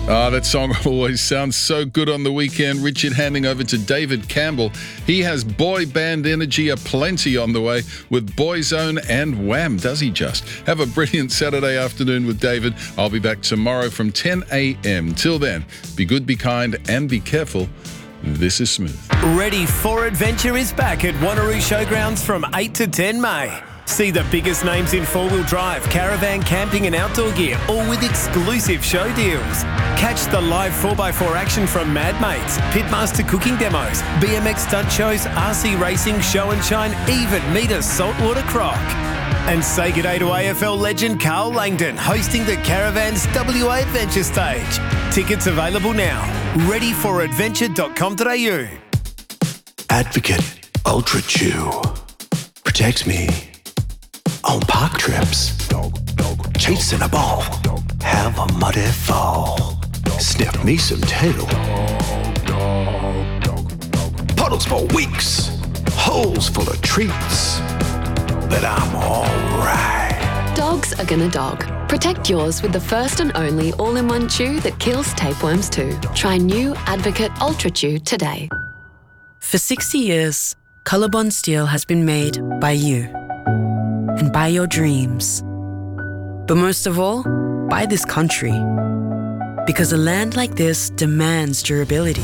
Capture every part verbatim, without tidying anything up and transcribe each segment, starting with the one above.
Ah, that song always sounds so good on the weekend. Richard handing over to David Campbell. He has boy band energy aplenty on the way with Boyzone and Wham, does he just? Have a brilliant Saturday afternoon with David. I'll be back tomorrow from ten a.m. Till then, be good, be kind, and be careful. This is Smooth. Ready for Adventure is back at Wanneroo Showgrounds from eight to ten May. See the biggest names in four-wheel drive, caravan, camping and outdoor gear, all with exclusive show deals. Catch the live four by four action from Mad Mates, Pitmaster cooking demos, B M X stunt shows, R C racing, show and shine, even meet a saltwater croc. And say g'day to A F L legend Carl Langdon, hosting the Caravans W A Adventure Stage. Tickets available now. ready for adventure dot com dot a u. Advocate Ultra Chew protects me on park trips. Chasing a ball, have a muddy fall. Sniff me some tail. Puddles for weeks, holes full of treats. But I'm alright. Dogs are gonna dog. Protect yours with the first and only all-in-one chew that kills tapeworms too. Try new Advocate Ultra Chew today. For sixty years, Colorbond Steel has been made by you and by your dreams. But most of all, by this country. Because a land like this demands durability.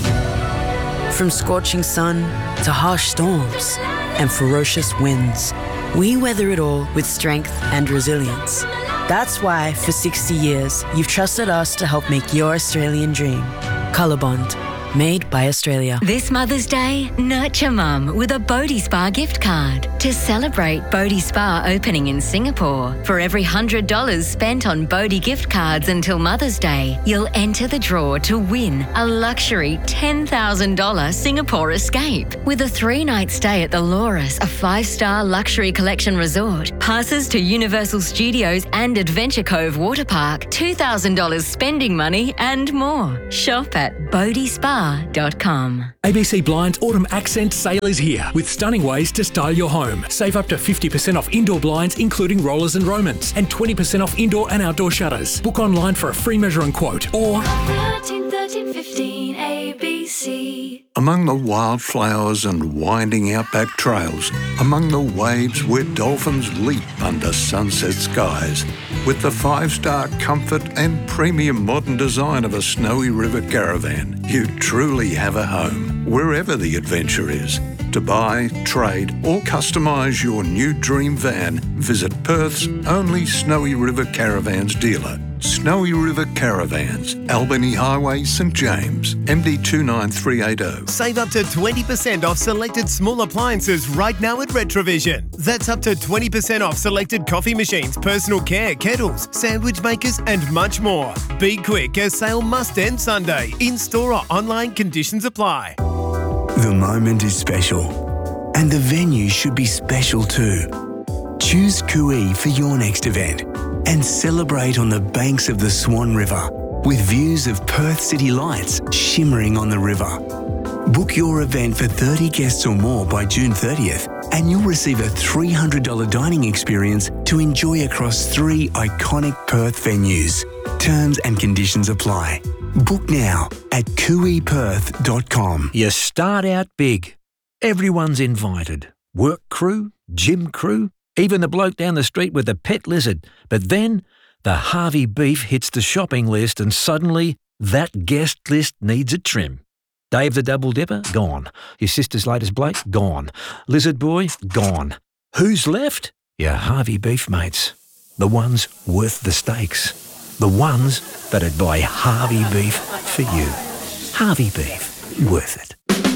From scorching sun to harsh storms and ferocious winds, we weather it all with strength and resilience. That's why, for sixty years, you've trusted us to help make your Australian dream. Colorbond, made by Australia. This Mother's Day, nurture Mum with a Bodhi Spa gift card to celebrate Bodhi Spa opening in Singapore. For every one hundred dollars spent on Bodhi gift cards until Mother's Day, you'll enter the draw to win a luxury ten thousand dollars Singapore escape with a three-night stay at the Loris, a five-star luxury collection resort, passes to Universal Studios and Adventure Cove Water Park, two thousand dollars spending money and more. Shop at bodhi spa dot com. A B C Blinds Autumn Accent Sale is here with stunning ways to style your home. Save up to fifty percent off indoor blinds, including rollers and Romans, and twenty percent off indoor and outdoor shutters. Book online for a free measure and quote, or thirteen, thirteen, fifteen A B C. Among the wildflowers and winding outback trails, among the waves where dolphins leap under sunset skies, with the five-star comfort and premium modern design of a Snowy River caravan, you truly have a home, wherever the adventure is. To buy, trade or customise your new dream van, visit Perth's only Snowy River Caravans dealer. Snowy River Caravans, Albany Highway, St James, M D two nine three eight zero. Save up to twenty percent off selected small appliances right now at Retrovision. That's up to twenty percent off selected coffee machines, personal care, kettles, sandwich makers and much more. Be quick, as sale must end Sunday. In-store or online, conditions apply. The moment is special, and the venue should be special too. Choose Kui for your next event and celebrate on the banks of the Swan River with views of Perth City lights shimmering on the river. Book your event for thirty guests or more by June thirtieth and you'll receive a three hundred dollars dining experience to enjoy across three iconic Perth venues. Terms and conditions apply. Book now at kui perth dot com. You start out big. Everyone's invited. Work crew, gym crew, even the bloke down the street with the pet lizard. But then the Harvey beef hits the shopping list and suddenly that guest list needs a trim. Dave the Double Dipper? Gone. Your sister's latest Blake? Gone. Lizard Boy? Gone. Who's left? Your Harvey beef mates. The ones worth the steaks. The ones that'd buy Harvey beef for you. Harvey beef. Worth it.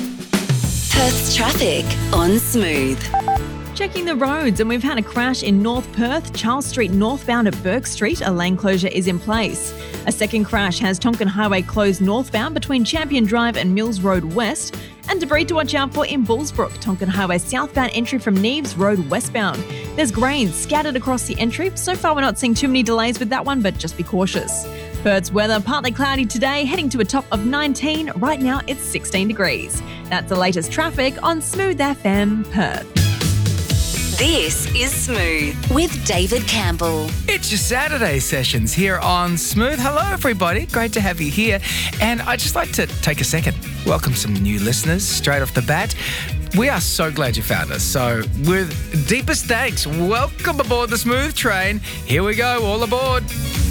Perth's traffic on Smooth. Checking the roads, and we've had a crash in North Perth, Charles Street northbound at Burke Street. A lane closure is in place. A second crash has Tonkin Highway closed northbound between Champion Drive and Mills Road West. And debris to watch out for in Bullsbrook, Tonkin Highway southbound entry from Neves Road westbound. There's grains scattered across the entry. So far we're not seeing too many delays with that one, but just be cautious. Perth's weather, partly cloudy today, heading to a top of nineteen. Right now it's sixteen degrees. That's the latest traffic on Smooth F M Perth. This is Smooth with David Campbell. It's your Saturday sessions here on Smooth. Hello, everybody. Great to have you here. And I'd just like to take a second, welcome some new listeners straight off the bat. We are so glad you found us. So, with deepest thanks, welcome aboard the Smooth train. Here we go, all aboard.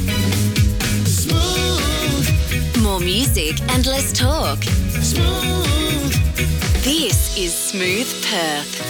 Smooth. More music and less talk. Smooth. This is Smooth Perth.